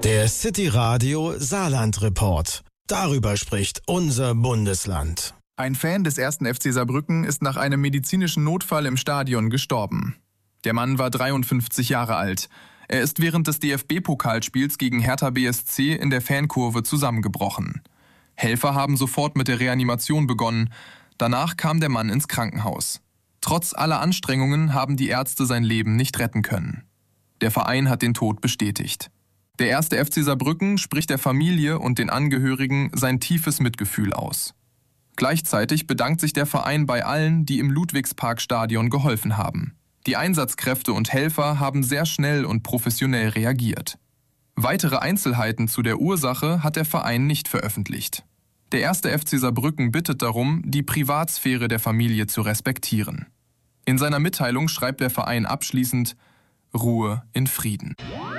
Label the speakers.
Speaker 1: Der City Radio Saarland Report. Darüber spricht unser Bundesland.
Speaker 2: Ein Fan des 1. FC Saarbrücken ist nach einem medizinischen Notfall im Stadion gestorben. Der Mann war 53 Jahre alt. Er ist während des DFB-Pokalspiels gegen Hertha BSC in der Fankurve zusammengebrochen. Helfer haben sofort mit der Reanimation begonnen. Danach kam der Mann ins Krankenhaus. Trotz aller Anstrengungen haben die Ärzte sein Leben nicht retten können. Der Verein hat den Tod bestätigt. Der 1. FC Saarbrücken spricht der Familie und den Angehörigen sein tiefes Mitgefühl aus. Gleichzeitig bedankt sich der Verein bei allen, die im Ludwigsparkstadion geholfen haben. Die Einsatzkräfte und Helfer haben sehr schnell und professionell reagiert. Weitere Einzelheiten zu der Ursache hat der Verein nicht veröffentlicht. Der 1. FC Saarbrücken bittet darum, die Privatsphäre der Familie zu respektieren. In seiner Mitteilung schreibt der Verein abschließend: Ruhe in Frieden.